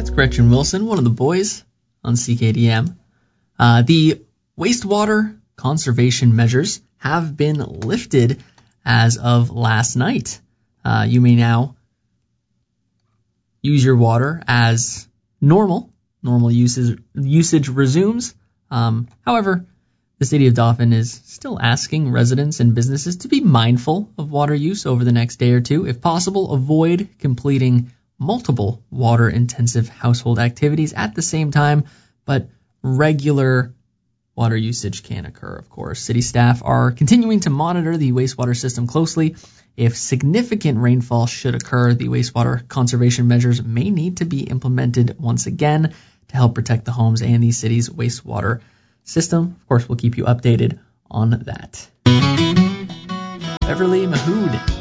Gretchen Wilson, one of the boys on CKDM. The wastewater conservation measures have been lifted as of last night. You may now use your water as normal. Normal usage resumes. However, the city of Dauphin is still asking residents and businesses to be mindful of water use over the next day or two. If possible, avoid completing multiple water-intensive household activities at the same time, but regular water usage can occur, of course. City staff are continuing to monitor the wastewater system closely. If significant rainfall should occur, the wastewater conservation measures may need to be implemented once again to help protect the homes and the city's wastewater system. Of course, we'll keep you updated on that. Beverly Mahood